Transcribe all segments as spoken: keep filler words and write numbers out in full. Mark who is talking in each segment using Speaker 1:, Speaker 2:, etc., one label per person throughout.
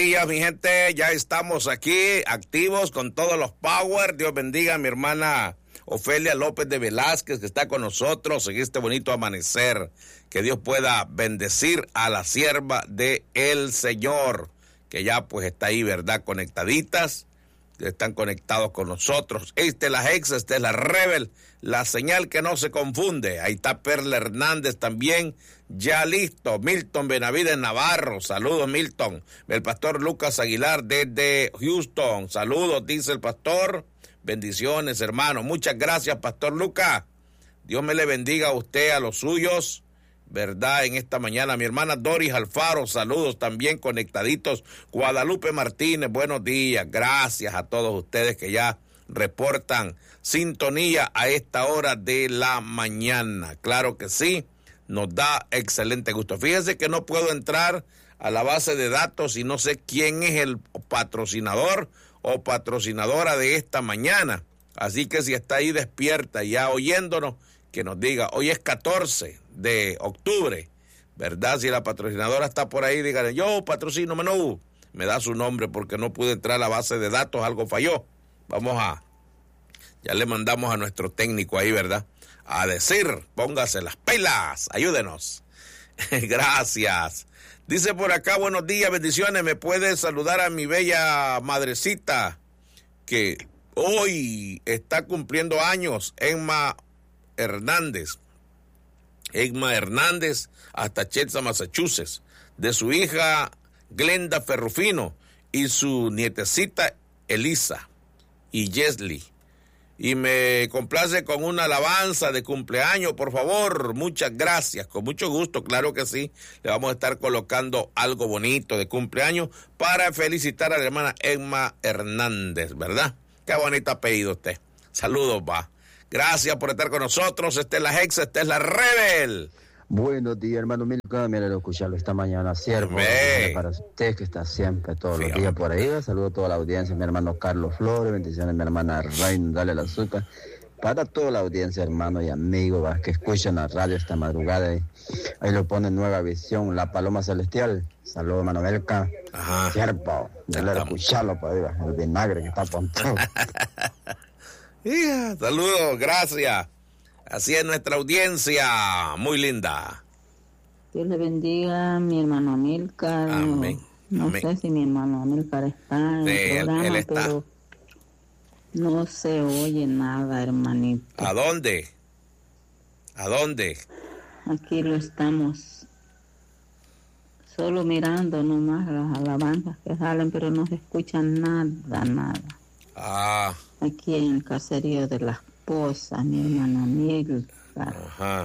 Speaker 1: días, mi gente, ya estamos aquí activos con todos los power. Dios bendiga a mi hermana Ofelia López de Velázquez, que está con nosotros en este bonito amanecer. Que Dios pueda bendecir a la sierva de el Señor, que ya pues está ahí, ¿verdad? Conectaditas, están conectados con nosotros. Esta es la Hex, esta es la Rebel, la señal que no se confunde. Ahí está Perla Hernández también, ya listo. Milton Benavides Navarro, saludos Milton. El pastor Lucas Aguilar desde Houston, saludos, dice el pastor. Bendiciones, hermano. Muchas gracias, pastor Lucas. Dios me le bendiga a usted, a los suyos, ¿verdad? En esta mañana, mi hermana Doris Alfaro, saludos también conectaditos. Guadalupe Martínez, buenos días. Gracias a todos ustedes que ya reportan sintonía a esta hora de la mañana. Claro que sí, nos da excelente gusto. Fíjense que no puedo entrar a la base de datos y no sé quién es el patrocinador o patrocinadora de esta mañana. Así que si está ahí despierta ya oyéndonos, que nos diga. Hoy es catorce de octubre, ¿verdad? Si la patrocinadora está por ahí, díganle, yo patrocino menú. Me da su nombre porque no pude entrar a la base de datos, algo falló. Vamos a, ya le mandamos a nuestro técnico ahí, ¿verdad? A decir, póngase las pilas, ayúdenos. Gracias. Dice por acá, buenos días, bendiciones. ¿Me puede saludar a mi bella madrecita que hoy está cumpliendo años, Emma Hernández? Emma Hernández, hasta Chelsea, Massachusetts, de su hija Glenda Ferrufino y su nietecita Elisa y Jesly. Y me complace con una alabanza de cumpleaños, por favor. Muchas gracias, con mucho gusto, claro que sí. Le vamos a estar colocando algo bonito de cumpleaños para felicitar a la hermana Emma Hernández, ¿verdad? Qué bonito apellido usted. Saludos, va. Gracias por estar con nosotros. Esta es la Hex, esta es la Rebel.
Speaker 2: Buenos días, hermano Milka. Me alegro escucharlo esta mañana, siervo. Para usted que está siempre, todos sí, los días por ahí. Saludo a toda la audiencia, mi hermano Carlos Flores. Bendiciones, mi hermana Reina, dale el azúcar. Para toda la audiencia, hermano y amigos ¿va? Que escuchan la radio esta madrugada. Ahí, ahí lo pone Nueva Visión, La Paloma Celestial. Saludos, hermano Milka. Ajá. Siervo, dale a escucharlo, pues, el vinagre que está apuntado.
Speaker 1: Yeah, saludos, gracias. Así es nuestra audiencia, muy linda.
Speaker 3: Dios le bendiga a mi hermano Amílcar.
Speaker 1: Amén.
Speaker 3: No, no
Speaker 1: Amén.
Speaker 3: sé si mi hermano Amílcar está en
Speaker 1: sí,
Speaker 3: el programa,
Speaker 1: él, él está.
Speaker 3: Pero no se oye nada, hermanito.
Speaker 1: ¿A dónde? ¿A dónde?
Speaker 3: Aquí lo estamos solo mirando nomás las alabanzas que salen, pero no se escucha nada, nada.
Speaker 1: Ah.
Speaker 3: Aquí en el caserío de las Posas, mi hermana Amílcar.
Speaker 1: Ajá.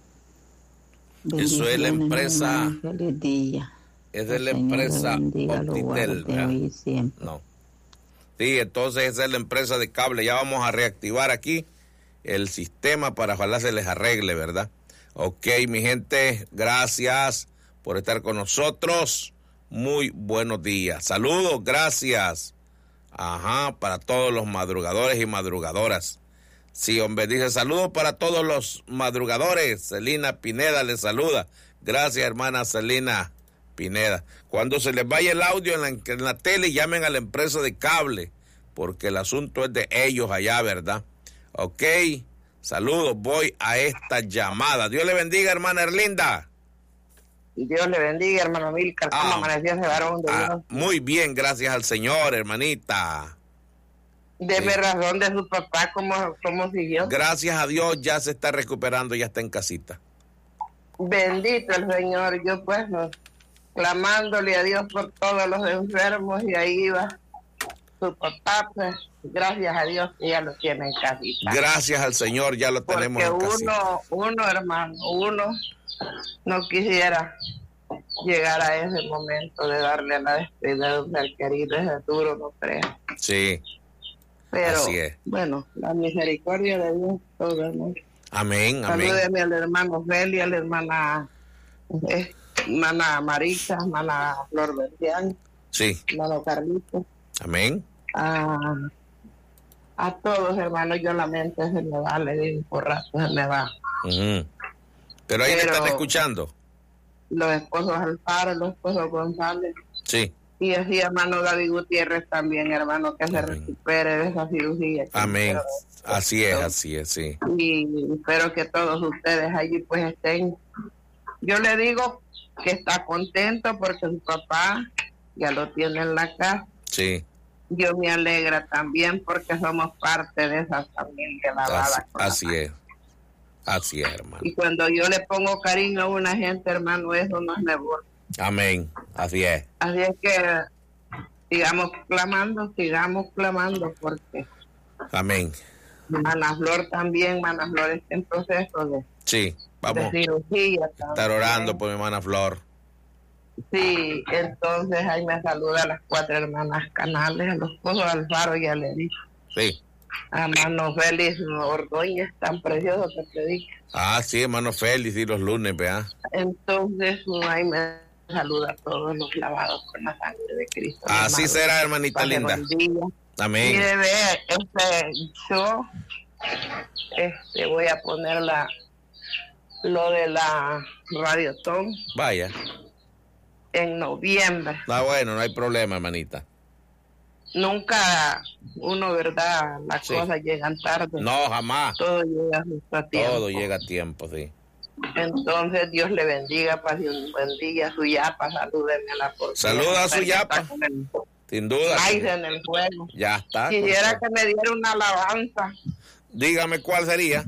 Speaker 1: Eso es la empresa.
Speaker 3: Feliz día.
Speaker 1: Es de la empresa Optitel, no. Sí, entonces esa es la empresa de cable. Ya vamos a reactivar aquí el sistema para ojalá se les arregle, ¿verdad? Ok, mi gente, gracias por estar con nosotros. Muy buenos días. Saludos, gracias. Ajá, para todos los madrugadores y madrugadoras. Sí, hombre, dice saludos para todos los madrugadores. Celina Pineda les saluda. Gracias, hermana Celina Pineda. Cuando se les vaya el audio en la, en la tele, llamen a la empresa de cable, porque el asunto es de ellos allá, ¿verdad? Ok, saludos, voy a esta llamada. Dios le bendiga, hermana Erlinda.
Speaker 4: Dios le bendiga, hermano Milka. ¿Cómo
Speaker 1: ah,
Speaker 4: amaneció ese varón de
Speaker 1: ah,
Speaker 4: Dios?
Speaker 1: Muy bien, gracias al Señor, hermanita.
Speaker 4: Deme
Speaker 1: sí.
Speaker 4: razón de su papá, ¿cómo, cómo siguió?
Speaker 1: Gracias a Dios, ya se está recuperando, ya está en casita.
Speaker 4: Bendito el Señor. Yo pues no, clamándole a Dios por todos los enfermos y ahí iba su papá, pues gracias a Dios que ya lo tiene en casita.
Speaker 1: Gracias al Señor, ya lo
Speaker 4: Porque
Speaker 1: tenemos en
Speaker 4: uno,
Speaker 1: casita.
Speaker 4: uno hermano, uno no quisiera llegar a ese momento de darle la despedida de un ser querido, es duro, no creo.
Speaker 1: Sí.
Speaker 4: Pero,
Speaker 1: así es.
Speaker 4: Bueno, la misericordia de Dios, todo el mundo.
Speaker 1: Amén, amén.
Speaker 4: Salúdeme al hermano Feli, a la hermana, eh, hermana Marisa, hermana Flor Verdián,
Speaker 1: sí.
Speaker 4: hermano Carlito.
Speaker 1: Amén.
Speaker 4: A, a todos, hermanos, yo la mente se me va, le digo, por rato se me va.
Speaker 1: Uh-huh. Pero ahí me están escuchando.
Speaker 4: Los esposos Alfaro, los esposos González.
Speaker 1: Sí.
Speaker 4: Y así, hermano David Gutiérrez también, hermano, que se Amén. recupere de esa cirugía.
Speaker 1: Amén. Así es, así es, sí.
Speaker 4: Y espero que todos ustedes allí pues estén. Yo le digo que está contento porque su papá ya lo tiene en la casa.
Speaker 1: Sí.
Speaker 4: Yo me alegra también porque somos parte de esa familia lavada.
Speaker 1: Así, así es. Así es, hermano.
Speaker 4: Y cuando yo le pongo cariño a una gente, hermano, eso no es negocio.
Speaker 1: Amén. Así es.
Speaker 4: Así es que sigamos clamando, sigamos clamando porque...
Speaker 1: Amén.
Speaker 4: Mana Flor también, Mana Flor está en proceso de,
Speaker 1: sí, vamos
Speaker 4: de cirugía.
Speaker 1: Estar también. orando por mi hermana Flor.
Speaker 4: Sí, entonces ahí me saluda a las cuatro hermanas Canales, a los esposos Alfaro y a Leris.
Speaker 1: Sí.
Speaker 4: A hermano Félix Ordóñez, tan precioso que predica.
Speaker 1: Ah, sí, hermano Félix, y los lunes, vea.
Speaker 4: Entonces ahí me saluda a todos los lavados con la sangre de Cristo.
Speaker 1: Así será, hermanita linda. Amén.
Speaker 4: Mire, vea, este, yo este, voy a poner la, lo de la Radiotón.
Speaker 1: Vaya.
Speaker 4: En noviembre.
Speaker 1: Está bueno, no hay problema, hermanita.
Speaker 4: Nunca uno, ¿verdad? Las sí. cosas llegan tarde.
Speaker 1: No, jamás.
Speaker 4: Todo llega a tiempo.
Speaker 1: Todo llega a tiempo, sí.
Speaker 4: Entonces, Dios le bendiga, pase un buen día. Su yapa, salúdenme a la porción.
Speaker 1: Saluda a su yapa. Sin duda.
Speaker 4: Maíz en el juego.
Speaker 1: Ya está.
Speaker 4: Quisiera que me diera una alabanza.
Speaker 1: Dígame cuál sería.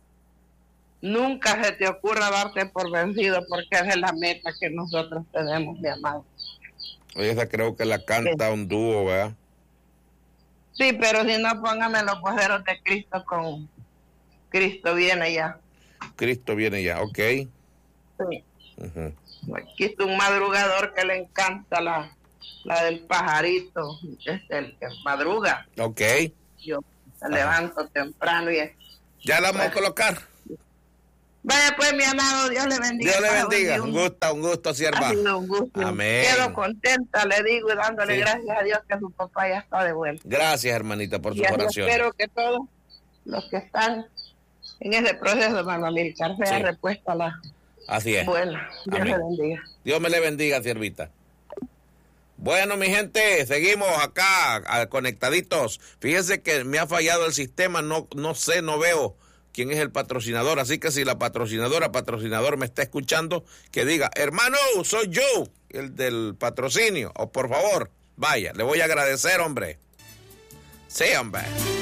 Speaker 4: Nunca se te ocurra darte por vencido, porque esa es la meta que nosotros tenemos, mi amado.
Speaker 1: Esa creo que la canta sí. un dúo, ¿verdad?
Speaker 4: Sí, pero si no, póngame los voceros de Cristo con Cristo viene ya.
Speaker 1: Cristo viene ya, ok.
Speaker 4: Sí. Uh-huh. Aquí está un madrugador que le encanta la, la del pajarito, es el que madruga.
Speaker 1: Ok.
Speaker 4: Yo me Ajá. levanto temprano y... Es,
Speaker 1: ya la vamos pues, a colocar.
Speaker 4: Vaya pues, mi amado, Dios le bendiga.
Speaker 1: Dios le bendiga, un gusto, un gusto, sierva.
Speaker 4: Ha sido un gusto.
Speaker 1: Amén.
Speaker 4: Quedo contenta, le digo, y dándole sí. gracias a Dios que su papá ya está de vuelta.
Speaker 1: Gracias, hermanita, por su oración.
Speaker 4: Espero que todos los que están en ese proceso, hermano Amílcar, sea sí. repuesta la...
Speaker 1: Así es.
Speaker 4: Bueno, Dios Amén. le bendiga.
Speaker 1: Dios me le bendiga, siervita. Bueno, mi gente, seguimos acá, conectaditos. Fíjense que me ha fallado el sistema, no, no sé, no veo quién es el patrocinador, así que si la patrocinadora, patrocinador me está escuchando, que diga, hermano, soy yo, el del patrocinio, o por favor, vaya, le voy a agradecer, hombre. Sí, hombre.